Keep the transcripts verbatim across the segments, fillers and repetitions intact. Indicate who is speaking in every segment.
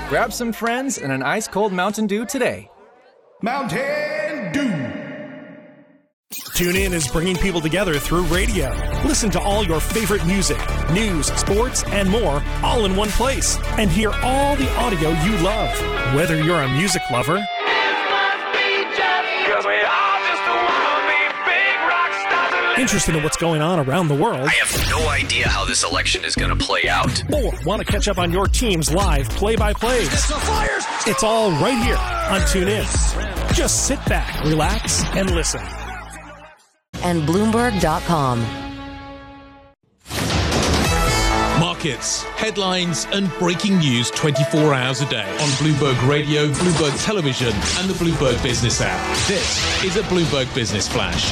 Speaker 1: Grab some friends and an ice-cold Mountain Dew today.
Speaker 2: Mountain Dew.
Speaker 3: TuneIn is bringing people together through radio. Listen to all your favorite music, news, sports, and more all in one place. And hear all the audio you love. Whether you're a music lover, interested in what's going on around the world,
Speaker 4: I have no idea how this election is going to play out,
Speaker 3: or want to catch up on your team's live play-by-plays, it's all right here on TuneIn. Just sit back, relax, and listen.
Speaker 5: And Bloomberg dot com.
Speaker 6: Markets, headlines, and breaking news twenty-four hours a day on Bloomberg Radio, Bloomberg Television, and the Bloomberg Business app. This is a Bloomberg Business Flash.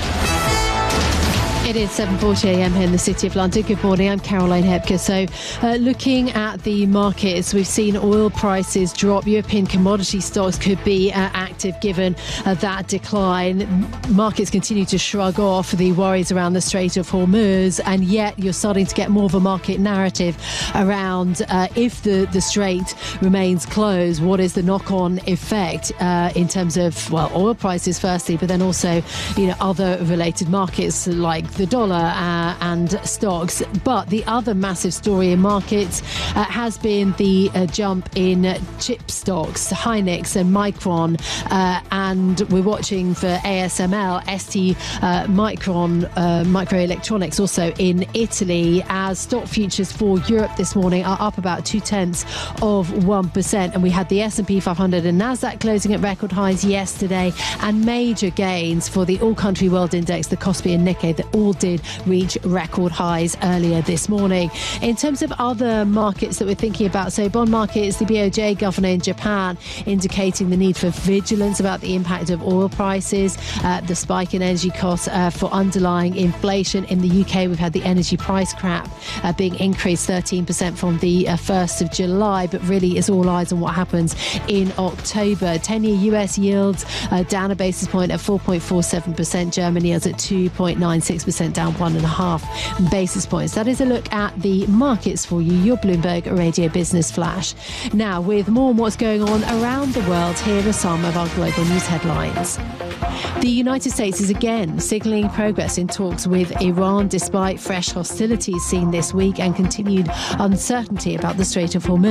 Speaker 7: It is seven forty a.m. here in the City of London. Good morning, I'm Caroline Hepker. So uh, looking at the markets, we've seen oil prices drop. European commodity stocks could be uh, active given uh, that decline. Markets continue to shrug off the worries around the Strait of Hormuz, and yet you're starting to get more of a market narrative around uh, if the, the strait remains closed, what is the knock-on effect uh, in terms of, well, oil prices firstly, but then also, you know, other related markets like the dollar uh, and stocks. But the other massive story in markets uh, has been the uh, jump in chip stocks, Hynix and Micron, uh, and we're watching for A S M L, S T uh, Micron, uh, Microelectronics also in Italy, as stock futures for Europe this morning are up about two tenths of one percent. And we had the S and P five hundred and Nasdaq closing at record highs yesterday, and major gains for the all-country world index, the Kospi and Nikkei, that all did reach record highs earlier this morning. In terms of other markets that we're thinking about, so bond markets, the B O J governor in Japan indicating the need for vigilance about the impact of oil prices, uh, the spike in energy costs uh, for underlying inflation. In the U K, we've had the energy price cap uh, being increased thirteen percent from the uh, first of July, but really it's all eyes on what happens in October. ten-year U S yields uh, down a basis point at four point four seven percent. Germany is at two point nine six percent, down one and a half basis points. That is a look at the markets for you, your Bloomberg Radio Business Flash. Now, with more on what's going on around the world, here are some of our global news headlines. The United States is again signalling progress in talks with Iran despite fresh hostilities seen this week and continued uncertainty about the Strait of Hormuz.